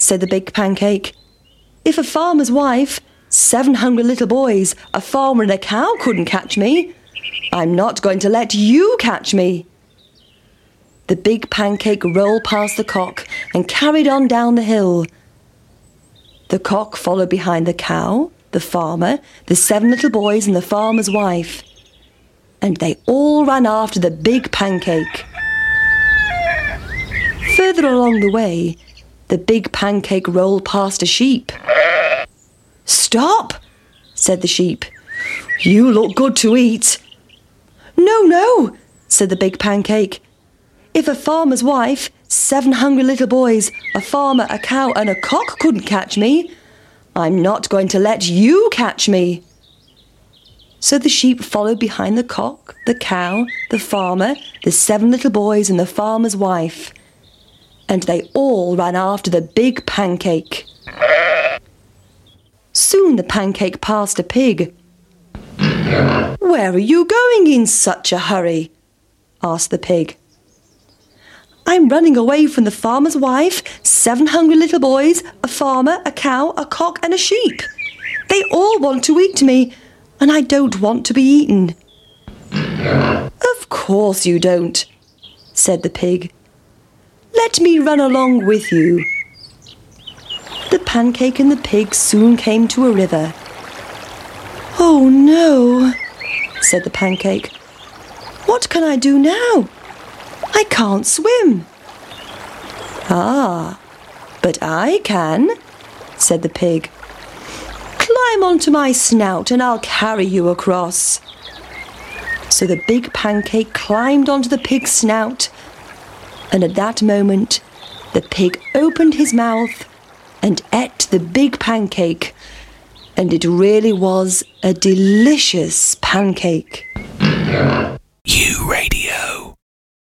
said the big pancake. "If a farmer's wife, 7 hungry little boys, a farmer and a cow couldn't catch me, I'm not going to let you catch me." The big pancake rolled past the cock and carried on down the hill. The cock followed behind the cow, the farmer, the 7 little boys and the farmer's wife. And they all ran after the big pancake. Further along the way, the big pancake rolled past a sheep. "Stop," said the sheep. "You look good to eat." "No, no," said the big pancake. "If a farmer's wife, 7 hungry little boys, a farmer, a cow and a cock couldn't catch me, I'm not going to let you catch me." So the sheep followed behind the cock, the cow, the farmer, the 7 little boys and the farmer's wife. And they all ran after the big pancake. Soon the pancake passed a pig. "Where are you going in such a hurry?" asked the pig. "I'm running away from the farmer's wife, 7 hungry little boys, a farmer, a cow, a cock and a sheep. They all want to eat me, and I don't want to be eaten." "Of course you don't," said the pig. "Let me run along with you." The pancake and the pig soon came to a river. "Oh no," said the pancake. "What can I do now? I can't swim." "Ah, but I can," said the pig. "Climb onto my snout and I'll carry you across." So the big pancake climbed onto the pig's snout, and at that moment the pig opened his mouth and ate the big pancake, and it really was a delicious pancake. U Radio.